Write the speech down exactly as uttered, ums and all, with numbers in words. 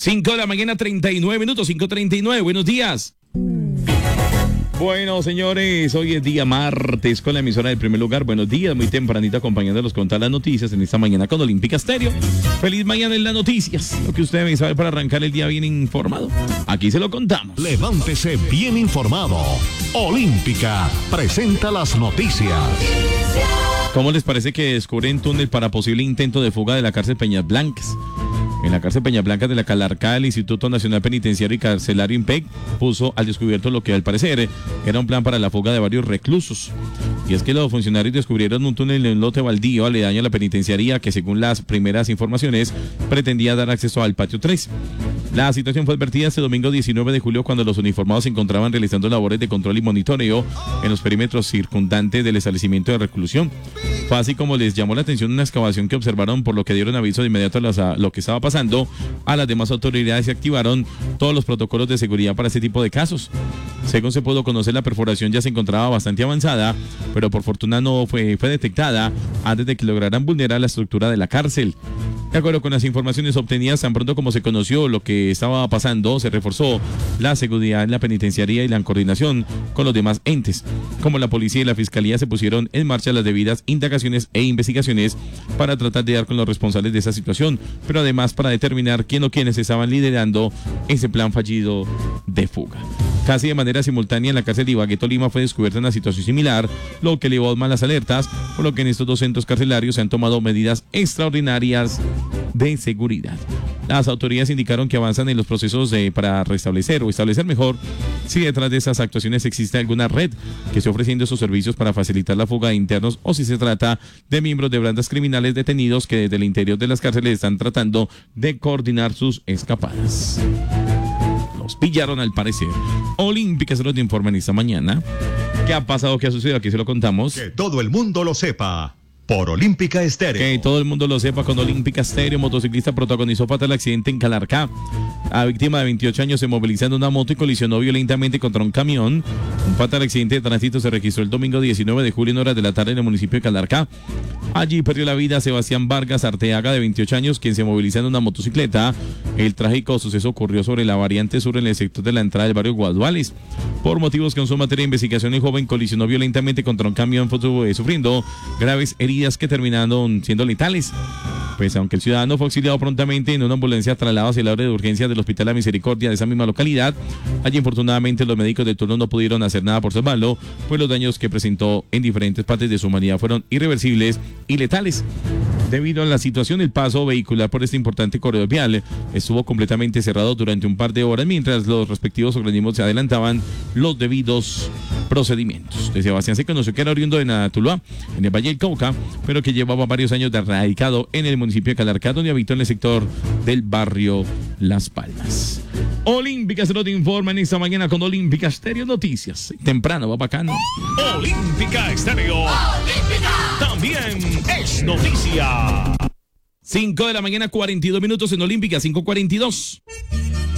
cinco de la mañana, treinta y nueve minutos, cinco treinta y nueve. Buenos días. Bueno, señores, hoy es día martes con la emisora del primer lugar. Buenos días, muy tempranito acompañándolos con todas las noticias en esta mañana con Olímpica Estéreo. Feliz mañana en las noticias, lo que usted debe saber para arrancar el día bien informado. Aquí se lo contamos. Levántese bien informado. Olímpica presenta las noticias. ¿Cómo les parece que descubren túnel para posible intento de fuga de la cárcel Peñas Blancas? En la cárcel Peñas Blancas de la Calarcá, el Instituto Nacional Penitenciario y Carcelario INPEC puso al descubierto lo que al parecer era un plan para la fuga de varios reclusos. Y es que los funcionarios descubrieron un túnel en un lote baldío aledaño a la penitenciaría que, según las primeras informaciones, pretendía dar acceso al patio tres. La situación fue advertida este domingo diecinueve de julio cuando los uniformados se encontraban realizando labores de control y monitoreo en los perímetros circundantes del establecimiento de reclusión. Fue así como les llamó la atención una excavación que observaron, por lo que dieron aviso de inmediato a, las, a lo que estaba pasando a las demás autoridades y activaron todos los protocolos de seguridad para este tipo de casos. Según se pudo conocer, la perforación ya se encontraba bastante avanzada, pero por fortuna no fue, fue detectada antes de que lograran vulnerar la estructura de la cárcel. De acuerdo con las informaciones obtenidas, tan pronto como se conoció lo que estaba pasando, se reforzó la seguridad en la penitenciaría y la coordinación con los demás entes. Como la policía y la fiscalía se pusieron en marcha las debidas indagaciones e investigaciones para tratar de dar con los responsables de esa situación, pero además para determinar quién o quiénes estaban liderando ese plan fallido de fuga. Casi de manera simultánea en la cárcel de Ibagué, Tolima, fue descubierta una situación similar, lo que elevó más las alertas, por lo que en estos dos centros carcelarios se han tomado medidas extraordinarias de seguridad. Las autoridades indicaron que avanzan en los procesos de, para restablecer o establecer mejor si detrás de esas actuaciones existe alguna red que esté ofreciendo esos servicios para facilitar la fuga de internos o si se trata de miembros de bandas criminales detenidos que desde el interior de las cárceles están tratando de coordinar sus escapadas. Los pillaron al parecer. Olímpica se los informan esta mañana. ¿Qué ha pasado? ¿Qué ha sucedido? Aquí se lo contamos. Que todo el mundo lo sepa. Por Olímpica Estéreo. Que todo el mundo lo sepa con Olímpica Estéreo. Motociclista protagonizó fatal accidente en Calarcá. La víctima de veintiocho años se movilizó en una moto y colisionó violentamente contra un camión. Un fatal accidente de tránsito se registró el domingo diecinueve de julio en horas de la tarde en el municipio de Calarcá. Allí perdió la vida Sebastián Vargas Arteaga, de veintiocho años, quien se movilizó en una motocicleta. El trágico suceso ocurrió sobre la variante sur en el sector de la entrada del barrio Guaduales. Por motivos que no son materia de investigación, el joven colisionó violentamente contra un camión, fue sufriendo graves heridas que terminaron siendo letales. Pues aunque el ciudadano fue auxiliado prontamente en una ambulancia, trasladado hacia el área de urgencias del Hospital La Misericordia de esa misma localidad, allí infortunadamente los médicos de turno no pudieron hacer nada por salvarlo, pues los daños que presentó en diferentes partes de su humanidad fueron irreversibles y letales. Debido a la situación, el paso vehicular por este importante corredor vial estuvo completamente cerrado durante un par de horas mientras los respectivos organismos se adelantaban los debidos procedimientos. De Sebastián se conoció que era oriundo de Natuluá, en el Valle del Cauca, pero que llevaba varios años de radicado en el municipio de Calarcá, donde habitó en el sector del barrio Las Palmas. Olímpica se lo te informa en esta mañana con Olímpica Estéreo Noticias. Temprano, va bacano. Olímpica Estéreo. Olímpica también es noticia. cinco de la mañana, cuarenta y dos minutos en Olímpica, cinco cuarenta y dos.